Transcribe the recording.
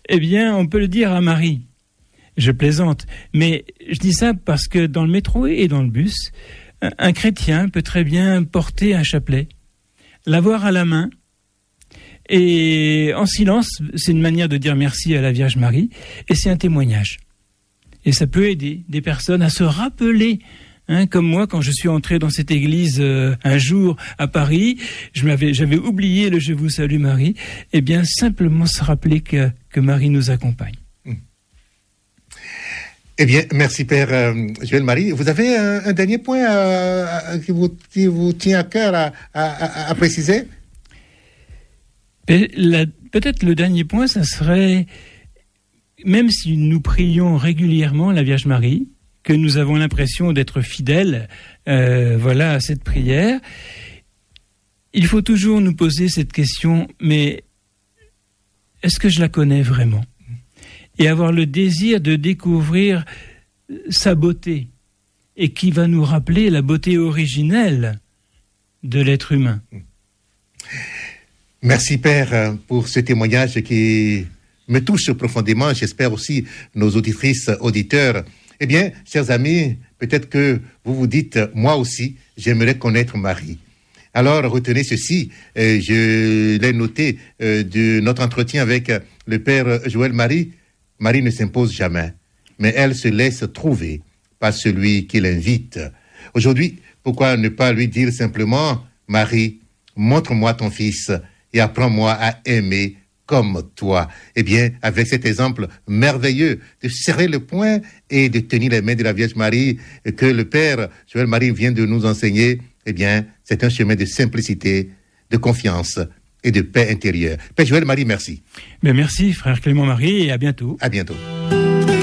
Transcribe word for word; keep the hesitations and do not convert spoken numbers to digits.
Eh bien, on peut le dire à Marie. Je plaisante, mais je dis ça parce que dans le métro et dans le bus, un, un chrétien peut très bien porter un chapelet, l'avoir à la main, et en silence, c'est une manière de dire merci à la Vierge Marie, et c'est un témoignage. Et ça peut aider des personnes à se rappeler, hein, comme moi, quand je suis entré dans cette église euh, un jour à Paris, je m'avais, j'avais oublié le « Je vous salue Marie », et bien simplement se rappeler que, que Marie nous accompagne. Eh bien, merci Père euh, Joël Marie. Vous avez un, un dernier point euh, qui, vous, qui vous tient à cœur à, à, à préciser ? La, peut-être le dernier point, ça serait, même si nous prions régulièrement la Vierge Marie, que nous avons l'impression d'être fidèles euh, voilà, à cette prière, il faut toujours nous poser cette question, mais est-ce que je la connais vraiment ? Et avoir le désir de découvrir sa beauté, et qui va nous rappeler la beauté originelle de l'être humain. Merci Père pour ce témoignage qui me touche profondément. J'espère aussi nos auditrices, auditeurs. Eh bien, chers amis, peut-être que vous vous dites, moi aussi, j'aimerais connaître Marie. Alors, retenez ceci, euh, je l'ai noté euh, de notre entretien avec le Père Joël Marie. Marie ne s'impose jamais, mais elle se laisse trouver par celui qui l'invite. Aujourd'hui, pourquoi ne pas lui dire simplement, Marie, montre-moi ton fils et apprends-moi à aimer comme toi. Eh bien, avec cet exemple merveilleux de serrer le poing et de tenir les mains de la Vierge Marie que le Père Joël Marie vient de nous enseigner, eh bien, c'est un chemin de simplicité, de confiance et de paix intérieure. Père Joël Marie, merci. Ben merci, frère Clément Marie, et à bientôt. À bientôt.